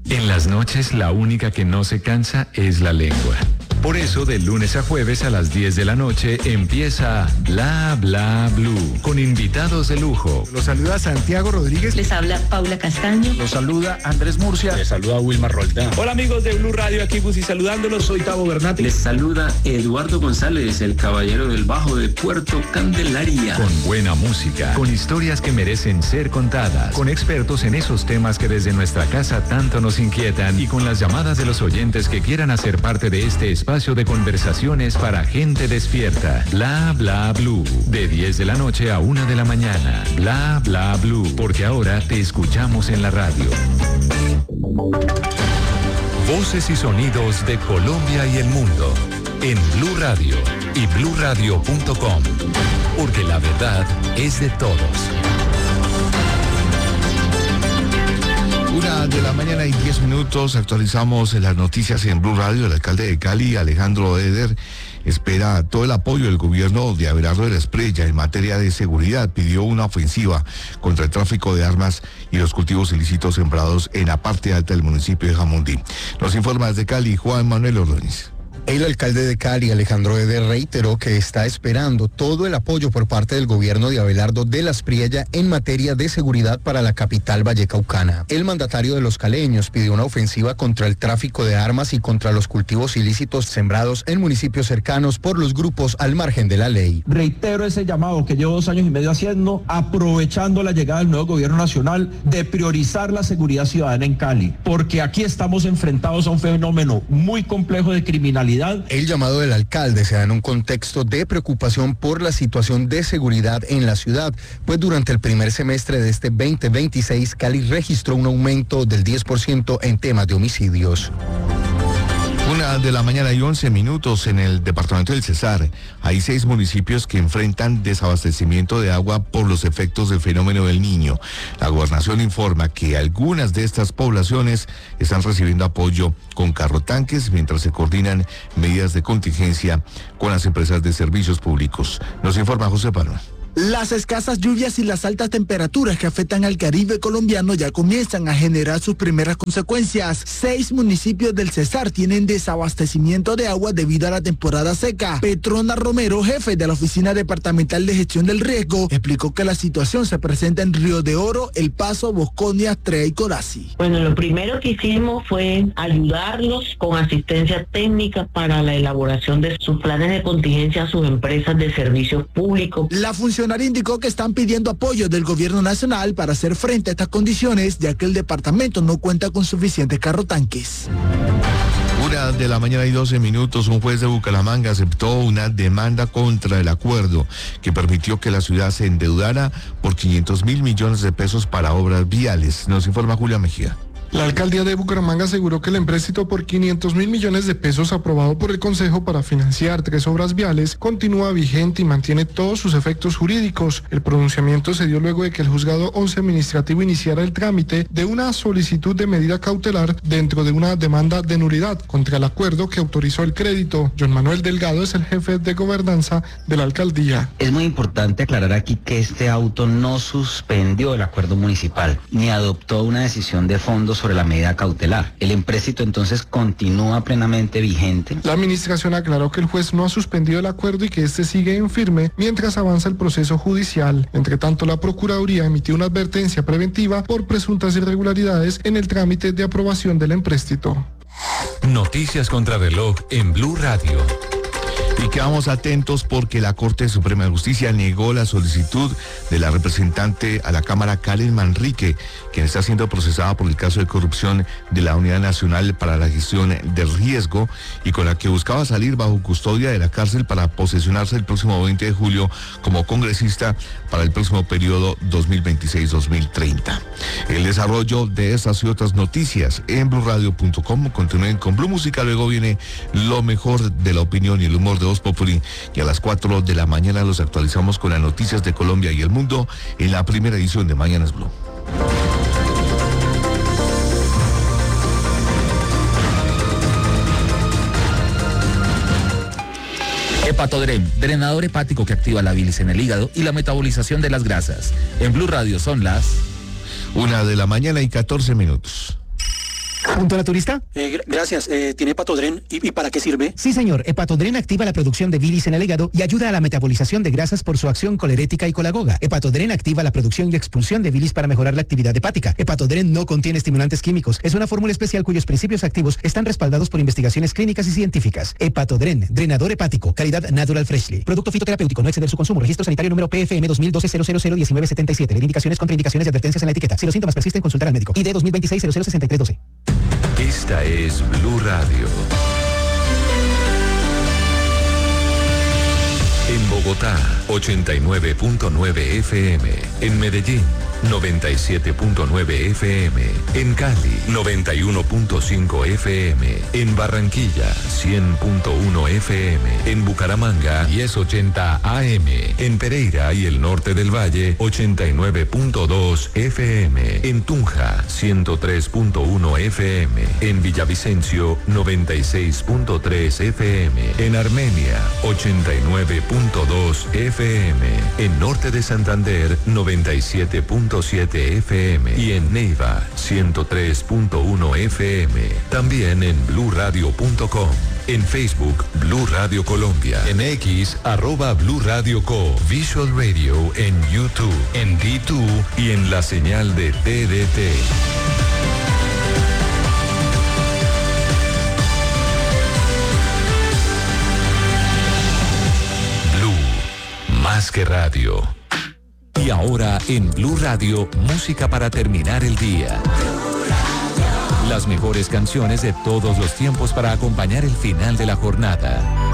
En las noches, la única que no se cansa es la lengua. Por eso, de lunes a jueves a las 10 de la noche empieza Bla Bla Blue, con invitados de lujo. Los saluda Santiago Rodríguez. Les habla Paula Castaño. Los saluda Andrés Murcia. Les saluda Wilmar Roldán. Hola amigos de Blue Radio, aquí Busi saludándolos. Soy Tavo Bernati. Les saluda Eduardo González, el caballero del bajo de Puerto Candelaria. Con buena música, con historias que merecen ser contadas, con expertos en esos temas que desde nuestra casa tanto nos inquietan y con las llamadas de los oyentes que quieran hacer parte de este espacio de conversaciones para gente despierta. Bla Bla Blue, de 10 de la noche a 1 de la mañana. Bla Bla Blue, porque ahora te escuchamos en la radio. Voces y sonidos de Colombia y el mundo en Blue Radio y bluradio.com, porque la verdad es de todos. 1:10 a.m. Actualizamos las noticias en Blue Radio. El alcalde de Cali, Alejandro Eder, espera todo el apoyo del gobierno de Abelardo de la Espriella en materia de seguridad. Pidió una ofensiva contra el tráfico de armas y los cultivos ilícitos sembrados en la parte alta del municipio de Jamundí. Nos informa desde Cali Juan Manuel Ordóñez. El alcalde de Cali, Alejandro Eder, reiteró que está esperando todo el apoyo por parte del gobierno de Abelardo de la Espriella en materia de seguridad para la capital vallecaucana. El mandatario de los caleños pidió una ofensiva contra el tráfico de armas y contra los cultivos ilícitos sembrados en municipios cercanos por los grupos al margen de la ley. Reitero ese llamado que llevo 2 años y medio haciendo, aprovechando la llegada del nuevo gobierno nacional, de priorizar la seguridad ciudadana en Cali, porque aquí estamos enfrentados a un fenómeno muy complejo de criminalidad. El llamado del alcalde se da en un contexto de preocupación por la situación de seguridad en la ciudad, pues durante el primer semestre de este 2026, Cali registró un aumento del 10% en temas de homicidios. 1:11 a.m. en el departamento del Cesar. Hay 6 municipios que enfrentan desabastecimiento de agua por los efectos del fenómeno del Niño. La gobernación informa que algunas de estas poblaciones están recibiendo apoyo con carrotanques mientras se coordinan medidas de contingencia con las empresas de servicios públicos. Nos informa José Palma. Las escasas lluvias y las altas temperaturas que afectan al Caribe colombiano ya comienzan a generar sus primeras consecuencias. 6 municipios del Cesar tienen desabastecimiento de agua debido a la temporada seca. Petrona Romero, jefe de la Oficina Departamental de Gestión del Riesgo, explicó que la situación se presenta en Río de Oro, El Paso, Bosconia, Trea y Corazi. Bueno, lo primero que hicimos fue ayudarlos con asistencia técnica para la elaboración de sus planes de contingencia a sus empresas de servicios públicos. La funcionaria indicó que están pidiendo apoyo del gobierno nacional para hacer frente a estas condiciones, ya que el departamento no cuenta con suficientes carrotanques. 1:12 a.m. Un juez de Bucaramanga aceptó una demanda contra el acuerdo que permitió que la ciudad se endeudara por 500.000 millones de pesos para obras viales. Nos informa Julia Mejía. La alcaldía de Bucaramanga aseguró que el empréstito por 500.000 millones de pesos aprobado por el Consejo para financiar 3 obras viales continúa vigente y mantiene todos sus efectos jurídicos. El pronunciamiento se dio luego de que el juzgado 11 administrativo iniciara el trámite de una solicitud de medida cautelar dentro de una demanda de nulidad contra el acuerdo que autorizó el crédito. John Manuel Delgado es el jefe de gobernanza de la alcaldía. Es muy importante aclarar aquí que este auto no suspendió el acuerdo municipal ni adoptó una decisión de fondos sobre la medida cautelar. El empréstito entonces continúa plenamente vigente. La administración aclaró que el juez no ha suspendido el acuerdo y que este sigue en firme mientras avanza el proceso judicial. Entre tanto, la Procuraduría emitió una advertencia preventiva por presuntas irregularidades en el trámite de aprobación del empréstito. Noticias contra reloj en Blue Radio. Y quedamos atentos porque la Corte Suprema de Justicia negó la solicitud de la representante a la Cámara Karen Manrique, quien está siendo procesada por el caso de corrupción de la Unidad Nacional para la Gestión del Riesgo y con la que buscaba salir bajo custodia de la cárcel para posesionarse el próximo 20 de julio como congresista para el próximo periodo 2026-2030. El desarrollo de estas y otras noticias en bluradio.com. Continúen con Blue Música, luego viene lo mejor de la opinión y el humor de Voz Populi, y a las 4 de la mañana los actualizamos con las noticias de Colombia y el mundo en la primera edición de Mañanas Blue. Hepatodrem, drenador hepático que activa la bilis en el hígado y la metabolización de las grasas. En Blue Radio son las 1:14 a.m. ¿Punto naturista? Gracias. ¿Tiene Hepatodren? ¿Y para qué sirve? Sí, señor. Hepatodren activa la producción de bilis en el hígado y ayuda a la metabolización de grasas por su acción colerética y colagoga. Hepatodren activa la producción y expulsión de bilis para mejorar la actividad hepática. Hepatodren no contiene estimulantes químicos. Es una fórmula especial cuyos principios activos están respaldados por investigaciones clínicas y científicas. Hepatodren, drenador hepático, calidad Natural Freshly. Producto fitoterapéutico, no exceder su consumo. Registro sanitario número PFM 2012-001977. Indicaciones, contraindicaciones y advertencias en la etiqueta. Si los síntomas persisten, consultar al médico. ID 2026-006312. Esta es Blue Radio. En Bogotá, 89.9 FM. En Medellín, 97.9 FM. En Cali, 91.5 FM. En Barranquilla, 100.1 FM. En Bucaramanga, 1080 AM. En Pereira y el norte del Valle, 89.2 FM. En Tunja, 103.1 FM. En Villavicencio, 96.3 FM. En Armenia, 89.2 FM. En norte de Santander, 97.7 FM y en Neiva 103.1 FM. También en bluradio.com. En Facebook, Blue Radio Colombia. En X, @Blue Radio Co. Visual Radio en YouTube, en D2 y en la señal de TDT. Blue, más que radio. Y ahora en Blue Radio, música para terminar el día. Las mejores canciones de todos los tiempos para acompañar el final de la jornada.